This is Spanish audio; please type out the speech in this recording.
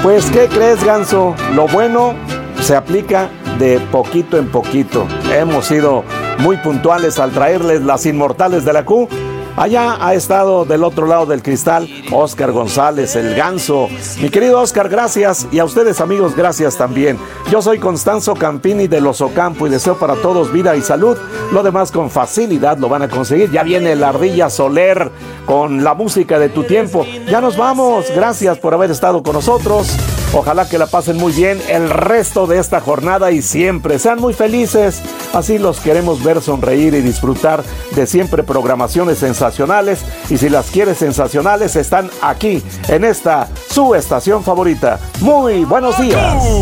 Pues, ¿qué crees, Ganso? Lo bueno se aplica de poquito en poquito. Hemos sido muy puntuales al traerles las inmortales de la Q. Allá ha estado del otro lado del cristal Óscar González, el Ganso. Mi querido Óscar, gracias. Y a ustedes, amigos, gracias también. Yo soy Constanzo Campini de Los Ocampo y deseo para todos vida y salud. Lo demás con facilidad lo van a conseguir. Ya viene la Ardilla Soler con la música de tu tiempo. Ya nos vamos. Gracias por haber estado con nosotros. Ojalá que la pasen muy bien el resto de esta jornada y siempre sean muy felices. Así los queremos ver sonreír y disfrutar de siempre programaciones sensacionales. Y si las quieres sensacionales, están aquí, en esta, su estación favorita. Muy buenos días.